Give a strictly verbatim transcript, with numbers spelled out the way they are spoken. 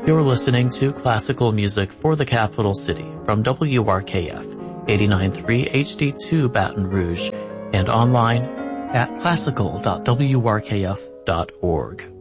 You're listening to classical music for the capital city from W R K F eighty-nine point three H D two Baton Rouge and online at classical dot w r k f dot org.